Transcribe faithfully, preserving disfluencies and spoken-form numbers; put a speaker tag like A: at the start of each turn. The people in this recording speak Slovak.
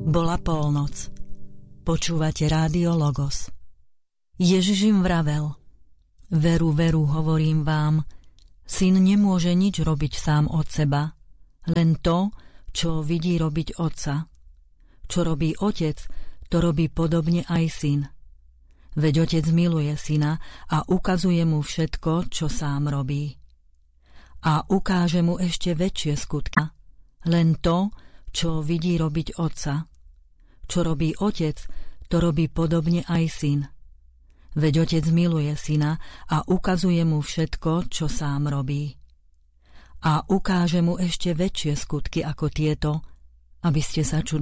A: Bola polnoc. Počúvate Rádio Logos. Ježiš im vravel: Veru, veru, hovorím vám, syn nemôže nič robiť sám od seba, len to, čo vidí robiť otca. Čo robí otec, to robí podobne aj syn. Veď otec miluje syna a ukazuje mu všetko, čo sám robí. A ukáže mu ešte väčšie skutky, len to, čo vidí robiť otca. Čo robí otec, to robí podobne aj syn. Veď otec miluje syna a ukazuje mu všetko, čo sám robí. A ukáže mu ešte väčšie skutky ako tieto, aby ste sa čudovali.